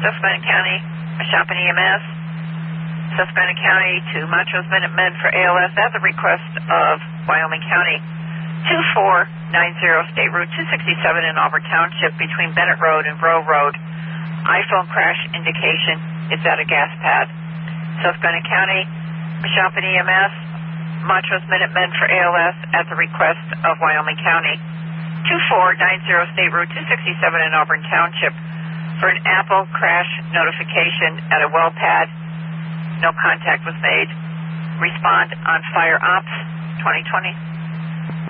Susquehanna County, Shopin EMS, Susquehanna County to Montrose Minutemen for ALS at the request of Wyoming County. 2490 State Route 267 in Auburn Township between Bennett Road and Rowe Road. iPhone crash indication is at a gas pad. Susquehanna County, Shopin EMS, Montrose Minutemen for ALS at the request of Wyoming County. 2490 State Route 267 in Auburn Township for an Apple crash notification at a well pad. No contact was made. Respond on Fire Ops 2020.